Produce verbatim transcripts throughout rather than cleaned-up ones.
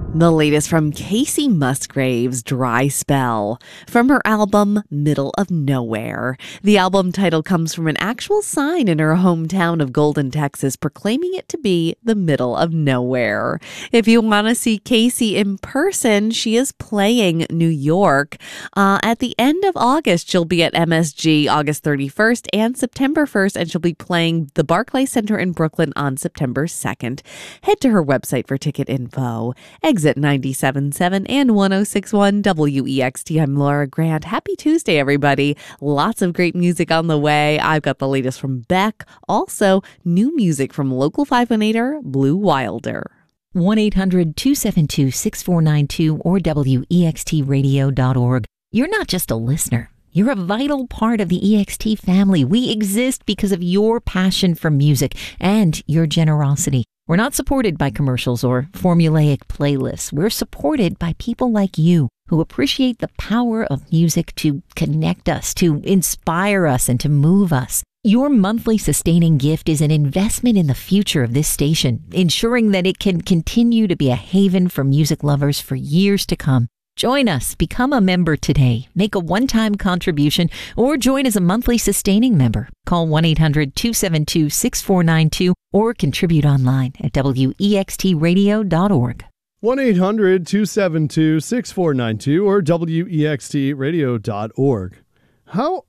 The latest from Kacey Musgraves' Dry Spell, from her album Middle of Nowhere. The album title comes from an actual sign in her hometown of Golden, Texas, proclaiming it to be the middle of nowhere. If you want to see Kacey in person, she is playing New York. Uh, at the end of August, she'll be at M S G August thirty-first and September first, and she'll be playing the Barclays Center in Brooklyn on September second. Head to her website for ticket info. Exit ninety-seven point seven and one oh six point one W E X T. I'm Laura Grant. Happy Tuesday, everybody. Lots of great music on the way. I've got the latest from Beck. Also, new music from local five one eighter Blue Wilder. one eight hundred two seven two six four nine two or W E X T radio dot org. You're not just a listener. You're a vital part of the E X T family. We exist because of your passion for music and your generosity. We're not supported by commercials or formulaic playlists. We're supported by people like you who appreciate the power of music to connect us, to inspire us, and to move us. Your monthly sustaining gift is an investment in the future of this station, ensuring that it can continue to be a haven for music lovers for years to come. Join us. Become a member today. Make a one-time contribution or join as a monthly sustaining member. Call one eight hundred two seven two six four nine two or contribute online at W E X T radio dot org. one eight hundred two seven two six four nine two or W E X T radio dot org. How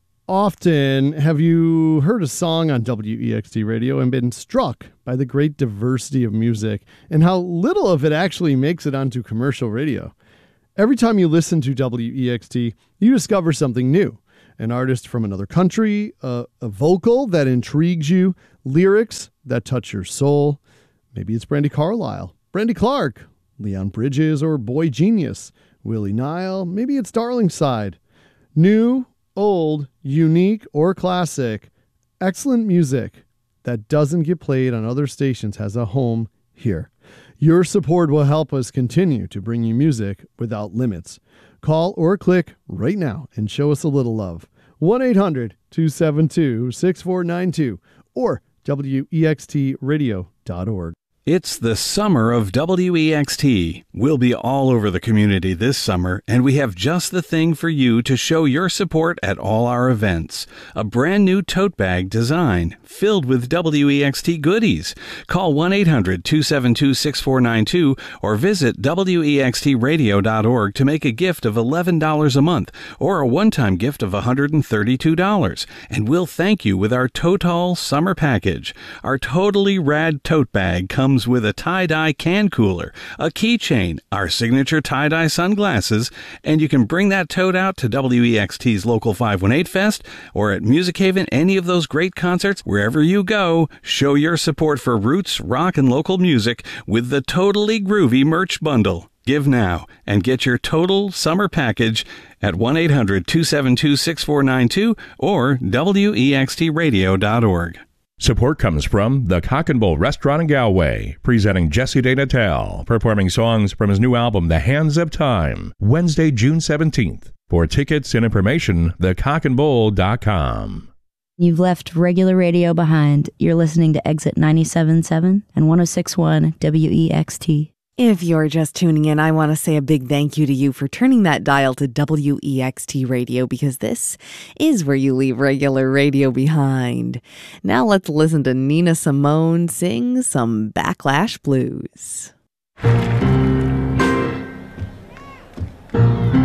often have you heard a song on W E X T Radio and been struck by the great diversity of music and how little of it actually makes it onto commercial radio? Every time you listen to W E X T, you discover something new. An artist from another country, a, a vocal that intrigues you, lyrics that touch your soul. Maybe it's Brandi Carlile, Brandi Clark, Leon Bridges, or Boy Genius, Willie Nile. Maybe it's Darling Side. New, old, unique, or classic. Excellent music that doesn't get played on other stations has a home here. Your support will help us continue to bring you music without limits. Call or click right now and show us a little love. one eight hundred two seven two six four nine two or W E X T radio dot org. It's the summer of W E X T. We'll be all over the community this summer, and we have just the thing for you to show your support at all our events. A brand new tote bag design filled with W E X T goodies. Call one eight hundred two seven two six four nine two or visit W E X T radio dot org to make a gift of eleven dollars a month or a one-time gift of one hundred thirty-two dollars. And we'll thank you with our Total Summer Package. Our totally rad tote bag comes with a tie-dye can cooler, a keychain, our signature tie-dye sunglasses, and you can bring that tote out to W E X T's local five one eight Fest or at Music Haven, any of those great concerts. Wherever you go, show your support for roots, rock, and local music with the Totally Groovy merch bundle. Give now and get your total summer package at one eight hundred two seven two six four nine two or W E X T radio dot org. Support comes from the Cock and Bull Restaurant in Galway, presenting Jesse De Natal, performing songs from his new album, The Hands of Time, Wednesday, June seventeenth. For tickets and information, the cock and bull dot com. You've left regular radio behind. You're listening to Exit ninety-seven point seven and one oh six point one W E X T. If you're just tuning in, I want to say a big thank you to you for turning that dial to W E X T Radio, because this is where you leave regular radio behind. Now let's listen to Nina Simone sing some Backlash Blues.